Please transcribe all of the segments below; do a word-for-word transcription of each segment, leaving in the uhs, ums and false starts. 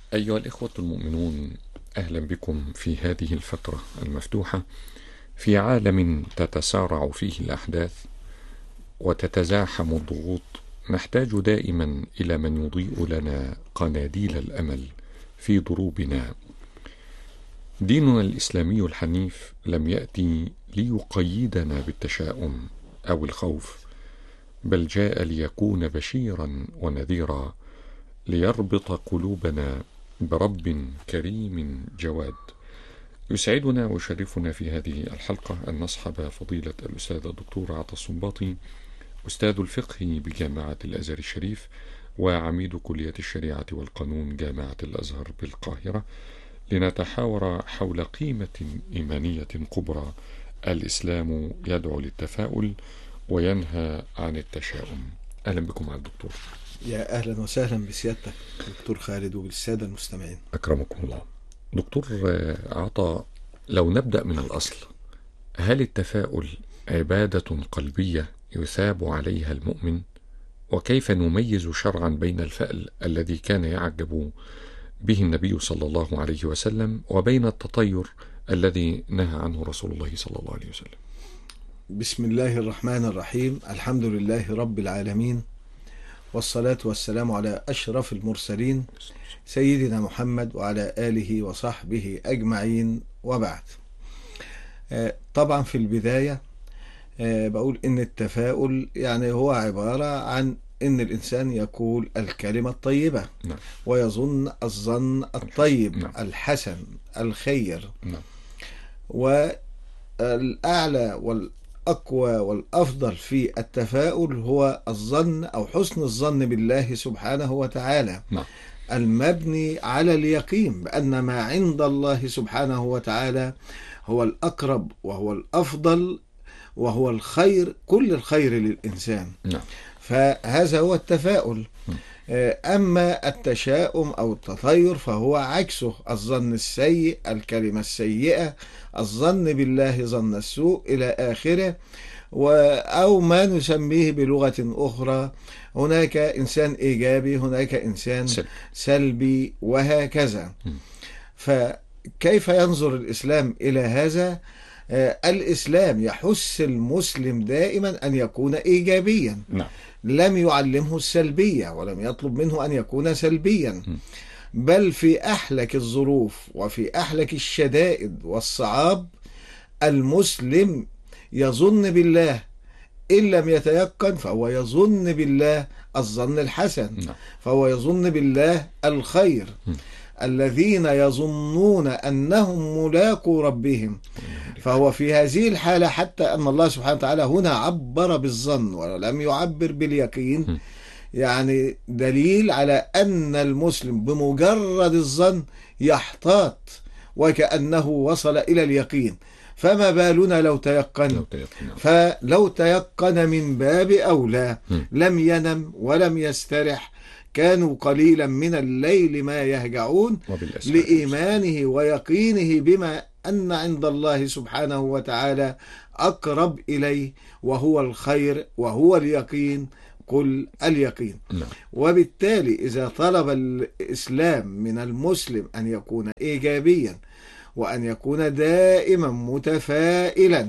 أيها الإخوة المؤمنون، أهلا بكم في هذه الفترة المفتوحة في عالم تتسارع فيه الأحداث وتتزاحم الضغوط. نحتاج دائما إلى من يضيء لنا قناديل الأمل في ضروبنا. ديننا الإسلامي الحنيف لم يأتي ليقيدنا بالتشاؤم أو الخوف، بل جاء ليكون بشيرا ونذيرا، ليربط قلوبنا برب كريم جواد. يسعدنا ويشرفنا في هذه الحلقة أن نصحب فضيلة الأستاذ الدكتور عطا السنباطي، أستاذ الفقه بجامعة الأزهر الشريف وعميد كلية الشريعة والقانون جامعة الأزهر بالقاهرة، لنتحاور حول قيمة إيمانية كبرى. الإسلام يدعو للتفاؤل وينهى عن التشاؤم. أهلا بكم مع الدكتور. يا أهلا وسهلا بسيادتك دكتور خالد وبالسادة المستمعين. أكرمكم الله. دكتور عطا، لو نبدأ من الأصل، هل التفاؤل عبادة قلبية يثاب عليها المؤمن؟ وكيف نميز شرعا بين الفأل الذي كان يعجب به النبي صلى الله عليه وسلم وبين التطير الذي نهى عنه رسول الله صلى الله عليه وسلم؟ بسم الله الرحمن الرحيم. الحمد لله رب العالمين، والصلاة والسلام على أشرف المرسلين سيدنا محمد وعلى آله وصحبه أجمعين، وبعد. طبعا في البداية بقول إن التفاؤل يعني هو عبارة عن إن الإنسان يقول الكلمة الطيبة، نعم. ويظن الظن الطيب، نعم. الحسن الخير. نعم. والأعلى والأقوى والأفضل في التفاؤل هو الظن أو حسن الظن بالله سبحانه وتعالى، نعم. المبني على اليقين بأن ما عند الله سبحانه وتعالى هو الأقرب وهو الأفضل وهو الخير، كل الخير للإنسان. نعم. فهذا هو التفاؤل. أما التشاؤم أو التطير فهو عكسه، الظن السيء، الكلمة السيئة، الظن بالله ظن السوء إلى آخره. أو ما نسميه بلغة أخرى، هناك إنسان إيجابي، هناك إنسان سلبي، وهكذا. فكيف ينظر الإسلام إلى هذا؟ الإسلام يحث المسلم دائما أن يكون إيجابيا. نعم. لم يعلمه السلبية ولم يطلب منه أن يكون سلبيا، بل في أحلك الظروف وفي أحلك الشدائد والصعاب المسلم يظن بالله، إن لم يتيقن فهو يظن بالله الظن الحسن، فهو يظن بالله الخير. الذين يظنون أنهم ملاقو ربهم، فهو في هذه الحالة، حتى أن الله سبحانه وتعالى هنا عبر بالظن ولم يعبر باليقين، يعني دليل على أن المسلم بمجرد الظن يحتاط وكأنه وصل إلى اليقين، فما بالنا لو تيقن؟ فلو تيقن من باب أولى، لم ينم ولم يسترح، كانوا قليلا من الليل ما يهجعون، لإيمانه ويقينه بما أن عند الله سبحانه وتعالى أقرب إليه، وهو الخير وهو اليقين، كل اليقين. وبالتالي إذا طلب الإسلام من المسلم أن يكون إيجابيا وأن يكون دائما متفائلا،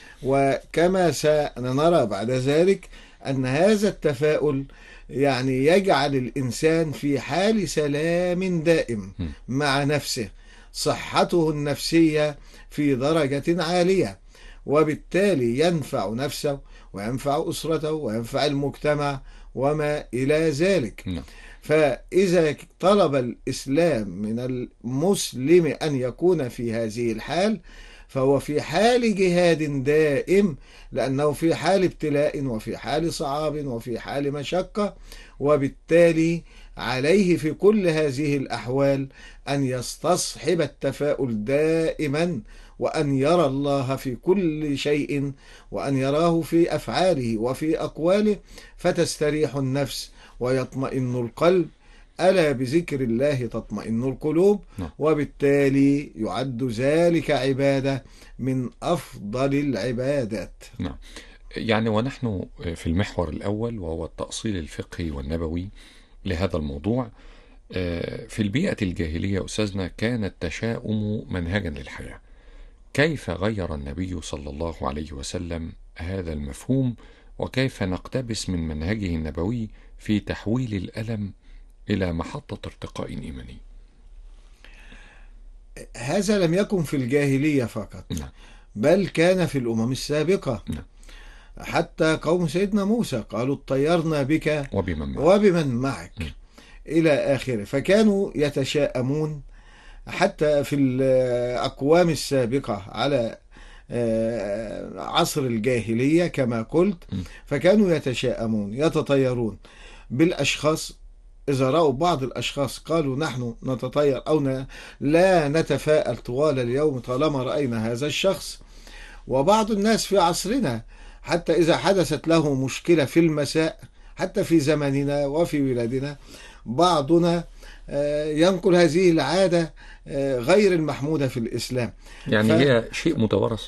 وكما سنرى بعد ذلك أن هذا التفاؤل يعني يجعل الإنسان في حال سلام دائم مع نفسه، صحته النفسية في درجة عالية، وبالتالي ينفع نفسه وينفع أسرته وينفع المجتمع وما إلى ذلك. فإذا طلب الإسلام من المسلم أن يكون في هذه الحال، فهو في حال جهاد دائم، لأنه في حال ابتلاء وفي حال صعاب وفي حال مشقة، وبالتالي عليه في كل هذه الأحوال أن يستصحب التفاؤل دائما، وأن يرى الله في كل شيء، وأن يراه في أفعاله وفي أقواله، فتستريح النفس ويطمئن القلب. ألا بذكر الله تطمئن القلوب. وبالتالي يعد ذلك عبادة من أفضل العبادات. نعم. يعني ونحن في المحور الأول وهو التأصيل الفقهي والنبوي لهذا الموضوع، آه، في البيئة الجاهلية أستاذنا كان التشاؤم منهجا للحياة. كيف غير النبي صلى الله عليه وسلم هذا المفهوم، وكيف نقتبس من منهجه النبوي في تحويل الألم إلى محطة ارتقاء إيماني؟ هذا لم يكن في الجاهلية فقط، نعم. بل كان في الأمم السابقة. نعم. حتى قوم سيدنا موسى قالوا اطيرنا بك وبمن معك. وبمن معك نعم. إلى آخره. فكانوا يتشاءمون حتى في الأقوام السابقة على عصر الجاهلية كما قلت. فكانوا يتشاءمون يتطيرون بالأشخاص. إذا رأوا بعض الأشخاص قالوا نحن نتطير أو لا نتفاءل طوال اليوم طالما رأينا هذا الشخص. وبعض الناس في عصرنا حتى إذا حدثت له مشكلة في المساء، حتى في زماننا وفي بلادنا، بعضنا ينقل هذه العادة غير المحمودة في الإسلام. يعني ف... هي شيء متوارث،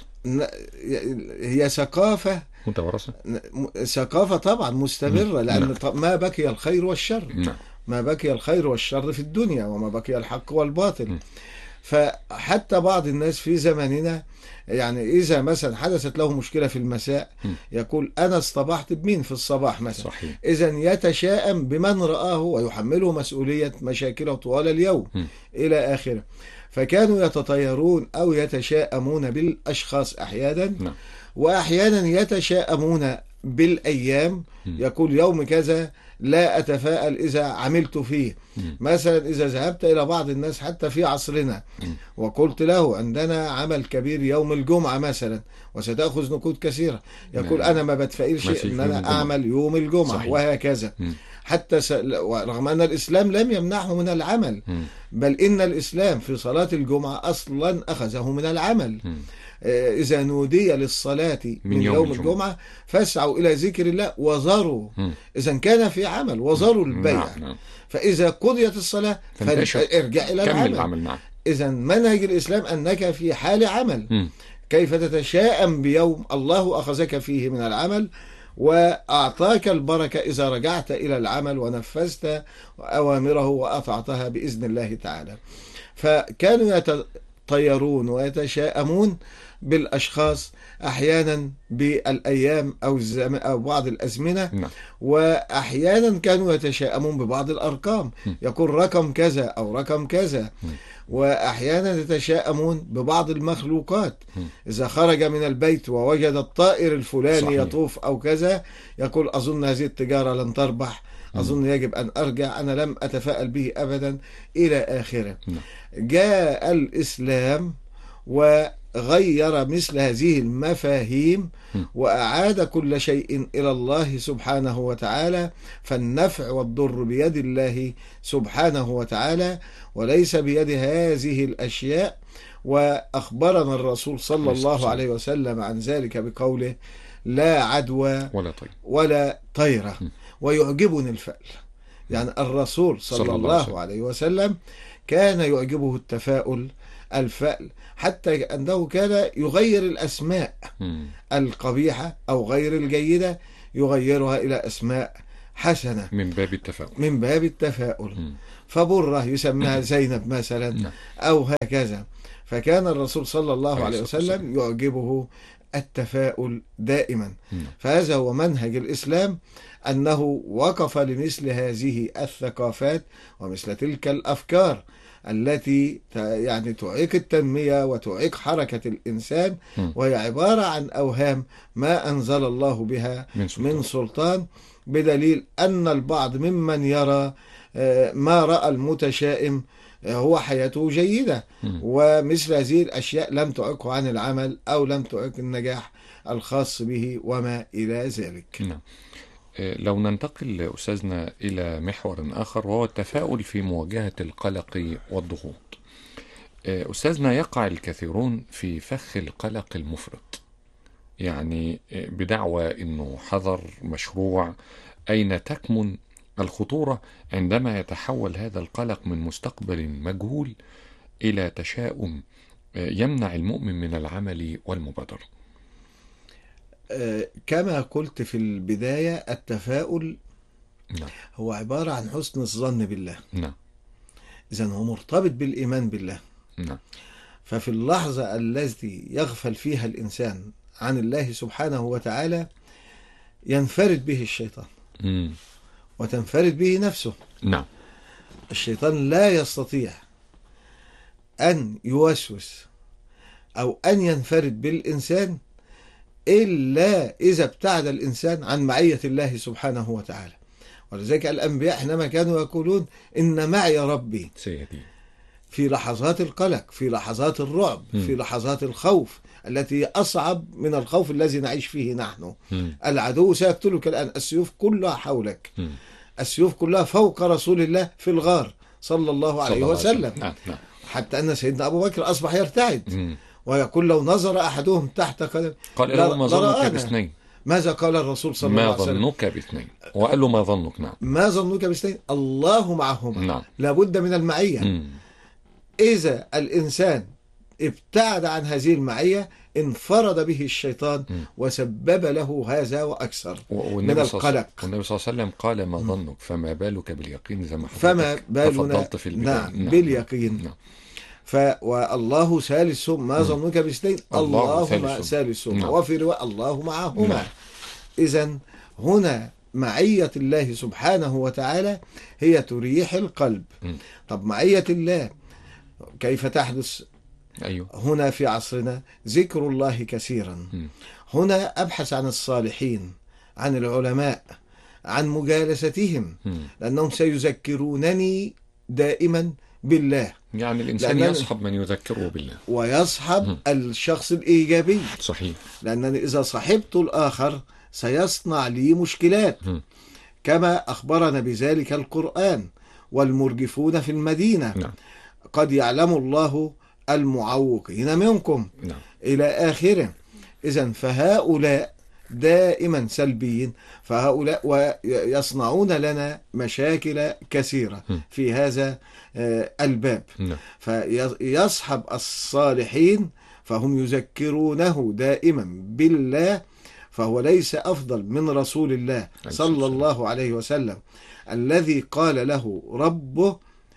هي ثقافة متوارثة، ثقافة طبعا مستمرة، لأن ما بقي الخير والشر. نعم. ما بقي الخير والشر في الدنيا، وما بقي الحق والباطل. فحتى بعض الناس في زماننا يعني إذا مثلا حدثت له مشكلة في المساء يقول أنا اصطبحت بمين في الصباح مثلا. صحيح. إذن يتشائم بمن رآه ويحمله مسؤولية مشاكله طوال اليوم م. إلى آخره. فكانوا يتطيرون أو يتشائمون بالأشخاص أحيانا، م. وأحيانا يتشائمون بالأيام. م. يقول يوم كذا لا أتفائل إذا عملت فيه. م. مثلا إذا ذهبت إلى بعض الناس حتى في عصرنا م. وقلت له عندنا عمل كبير يوم الجمعة مثلا وستأخذ نقود كثيرة، يقول م. أنا ما بتفائلش إن أنا أعمل يوم الجمعة. صحيح. وهكذا. م. حتى س... رغم أن الإسلام لم يمنعه من العمل، م. بل إن الإسلام في صلاة الجمعة أصلا أخذه من العمل. م. إذا نودي للصلاة من, من يوم, يوم الجمعة, الجمعة فاسعوا إلى ذكر الله وذروا. إذا كان في عمل وذروا البيع. نعم. نعم. فإذا قضيت الصلاة فارجع إلى العمل. العمل. نعم. إذا منهج الإسلام أنك في حال عمل. م. كيف تتشائم بيوم الله أخذك فيه من العمل وأعطاك البركة إذا رجعت إلى العمل ونفذت أوامره وأطعتها بإذن الله تعالى. فكانوا يتطيرون ويتشائمون بالأشخاص أحيانا بالأيام أو, الزم... أو بعض الأزمنة. نعم. وأحيانا كانوا يتشائمون ببعض الأرقام، يقول رقم كذا أو رقم كذا. م. وأحيانا يتشائمون ببعض المخلوقات. م. إذا خرج من البيت ووجد الطائر الفلاني صحيح. يطوف أو كذا يقول أظن هذه التجارة لن تربح، أظن يجب أن أرجع، أنا لم أتفائل به أبدا إلى آخره. م. جاء الإسلام وغير مثل هذه المفاهيم وأعاد كل شيء إلى الله سبحانه وتعالى، فالنفع والضر بيد الله سبحانه وتعالى وليس بيد هذه الأشياء. وأخبرنا الرسول صلى الله عليه وسلم عن ذلك بقوله لا عدوى ولا طير ولا طيرة. ويعجبني الفأل، يعني الرسول صلى, صلى الله, الله عليه وسلم كان يعجبه التفاؤل الفأل، حتى أنه كان يغير الأسماء م. القبيحة أو غير الجيدة يغيرها إلى أسماء حسنة من باب التفاؤل من باب التفاؤل م. فبرة يسميها زينب مثلا أو هكذا. فكان الرسول صلى الله عليه وسلم يعجبه التفاؤل دائما. م. فهذا هو منهج الإسلام، أنه وقف لمثل هذه الثقافات ومثل تلك الأفكار التي يعني تعيق التنمية وتعيق حركة الإنسان، وهي عبارة عن أوهام ما أنزل الله بها من سلطان, من سلطان بدليل أن البعض ممن يرى ما رأى المتشائم هو حياته جيدة، ومثل هذه الأشياء لم تعيقه عن العمل أو لم تعيق النجاح الخاص به وما إلى ذلك. نعم. لو ننتقل أستاذنا إلى محور آخر وهو التفاؤل في مواجهة القلق والضغوط. أستاذنا يقع الكثيرون في فخ القلق المفرط، يعني بدعوى أنه حذر مشروع. أين تكمن الخطورة عندما يتحول هذا القلق من مستقبل مجهول إلى تشاؤم يمنع المؤمن من العمل والمبادرة؟ كما قلت في البداية التفاؤل نعم. هو عبارة عن حسن الظن بالله. نعم. إذن هو مرتبط بالإيمان بالله. نعم. ففي اللحظة التي يغفل فيها الإنسان عن الله سبحانه وتعالى ينفرد به الشيطان مم. وتنفرد به نفسه. نعم. الشيطان لا يستطيع أن يوسوس أو أن ينفرد بالإنسان إلا إذا ابتعد الإنسان عن معية الله سبحانه وتعالى. ولذلك الأنبياء حينما كانوا يقولون إن معي ربي سيدي، في لحظات القلق، في لحظات الرعب، م. في لحظات الخوف التي أصعب من الخوف الذي نعيش فيه نحن. م. العدو سيقتلك الآن، السيوف كلها حولك، م. السيوف كلها فوق رسول الله في الغار صلى الله عليه صلى الله وسلم. نعم. نعم. حتى أن سيدنا أبو بكر أصبح يرتعد م. ويقول لو نظر أحدهم تحت قدم قال له ما ظنك باثنين. ماذا قال الرسول صلى الله ما عليه وسلم؟ ظنك باثنين. وقال له ما ظنك. نعم. ما ظنك باثنين؟ الله معهما. نعم. لابد من المعية. م. إذا الإنسان ابتعد عن هذه المعية انفرد به الشيطان م. وسبب له هذا وأكثر من القلق. والنبي صلى الله عليه وسلم قال ما ظنك فما بالك باليقين، زي ما فما بالنا في البداية. نعم. نعم باليقين. نعم. ف والله ثالثهم، ما ظنك باثنين؟ الله ثالثهم. نعم. وفي رواية الله معهما. نعم. إذن هنا معية الله سبحانه وتعالى هي تريح القلب. م. طب معية الله كيف تحدث؟ أيوه. هنا في عصرنا ذكر الله كثيرا. م. هنا أبحث عن الصالحين، عن العلماء، عن مجالستهم، م. لأنهم سيذكرونني دائما بالله. يعني الإنسان يصحب من يذكره بالله ويصحب م. الشخص الإيجابي. صحيح. لأنني إذا صحبت الآخر سيصنع لي مشكلات، م. كما أخبرنا بذلك القرآن: والمرجفون في المدينة نعم. قد يعلم الله المعوقين منكم. نعم. إلى آخره. إذن فهؤلاء دائما سلبيين، فهؤلاء ويصنعون لنا مشاكل كثيرة م. في هذا الباب. نعم. فيصحب الصالحين فهم يذكرونه دائما بالله، فهو ليس أفضل من رسول الله صلى الله عليه وسلم الذي قال له ربه: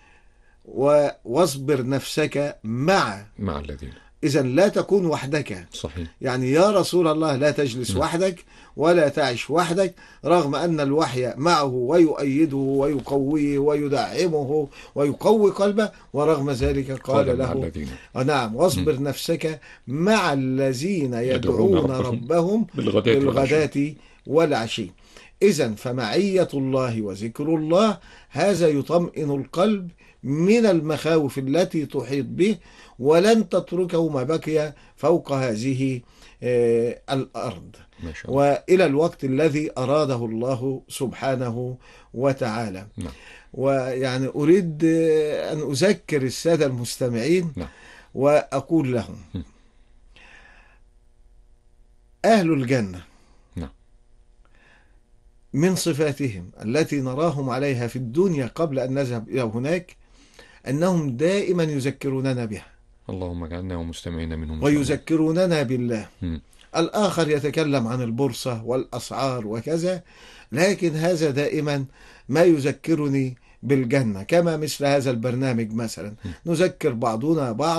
واصبر نفسك مع مع الذين. إذن لا تكون وحدك. صحيح. يعني يا رسول الله لا تجلس م. وحدك ولا تعيش وحدك، رغم أن الوحي معه ويؤيده ويقويه ويدعمه ويقوي قلبه، ورغم ذلك قال, قال له نعم واصبر م. نفسك مع الذين يدعون, يدعون ربهم بالغداة, بالغداة والعشي. إذن فمعية الله وذكر الله هذا يطمئن القلب من المخاوف التي تحيط به، ولن تتركه ما بقي فوق هذه آه الأرض وإلى الوقت الذي أراده الله سبحانه وتعالى. نعم. ويعني أريد أن أذكر السادة المستمعين. نعم. وأقول لهم: أهل الجنة نعم. من صفاتهم التي نراهم عليها في الدنيا قبل أن نذهب إلى هناك أنهم دائما يذكروننا بها، اللهم اجعلنا ومستمعين منهم، ويذكروننا بالله. م. الآخر يتكلم عن البورصة والأسعار وكذا، لكن هذا دائما ما يذكرني بالجنة، كما مثل هذا البرنامج مثلا نذكر بعضنا بعض